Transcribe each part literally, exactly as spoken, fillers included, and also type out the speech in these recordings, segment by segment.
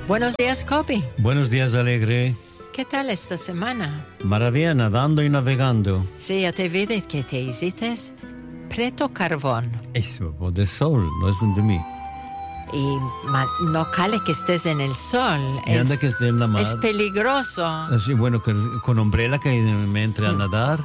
Buenos días, Kobe. Buenos días, Alegre. ¿Qué tal esta semana? Maravilla, nadando y navegando. Sí, yo te vi que te hiciste preto carbón. Eso, del sol, no es de mí. Y ma, no cale que estés en el sol. Y es, anda que esté en la mar. Es peligroso. Así, bueno, que, con umbrella que me entre a nadar.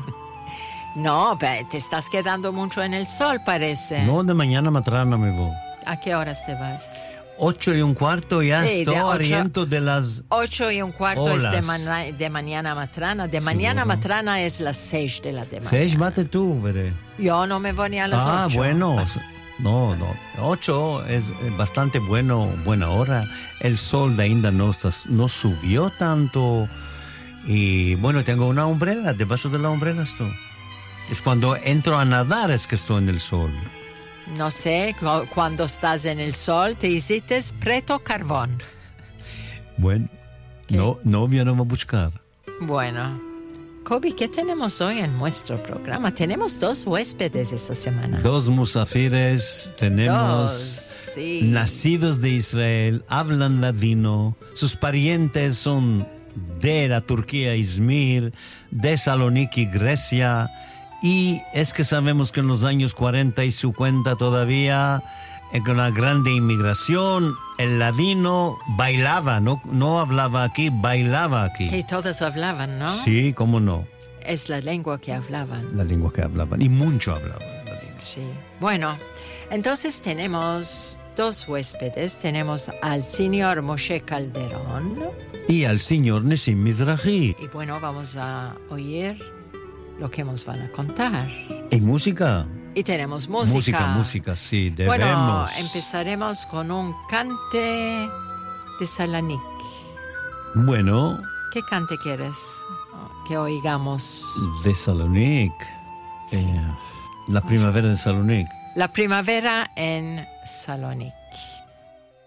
No, pero te estás quedando mucho en el sol, parece. No, de mañana matrana me voy. ¿A qué horas te vas? Ocho y un cuarto ya Sí, estoy de ocho- oriento de las... Ocho y un cuarto es de, Olas. mana- de mañana matrana. De mañana Seguro. matrana es las seis de la de mañana. Seis, bate tú, veré. Yo no me voy ni a las Ah, ocho. bueno. No, no. Ocho es bastante bueno, buena hora. El sol de ainda no, está, no subió tanto. Y bueno, tengo una umbrella. Debajo de la umbrella estoy. Es cuando entro a nadar es que estoy en el sol. No sé, cu- cuando estás en el sol te hiciste preto carbón. Bueno, ¿Qué? no, novia no va a buscar. Bueno, Kobe, ¿qué tenemos hoy en nuestro programa? Tenemos dos huéspedes esta semana. Dos musafires tenemos. Dos, sí. Nacidos de Israel, hablan ladino, sus parientes son de la Turquía, Izmir, de Saloniki, Grecia, y es que sabemos que en los años cuarenta y cincuenta todavía, eh, con la grande inmigración, el ladino bailaba, no, no hablaba aquí, bailaba aquí. Que todos hablaban, ¿no? Sí, cómo no, Es la lengua que hablaban. la lengua que hablaban, y mucho hablaban ladino. Sí. Bueno, entonces tenemos dos huéspedes. Tenemos al señor Moshe Calderón. Y al señor Nessim Mizrahi. Y bueno, vamos a oír lo que nos van a contar. ¿Y música? Y tenemos música. Música, música, sí, debemos. Bueno, empezaremos con un cante de Salonik. Bueno, ¿Qué cante quieres que oigamos? de Salonic. Sí. Eh, la primavera de Salonic. La primavera en Salonik.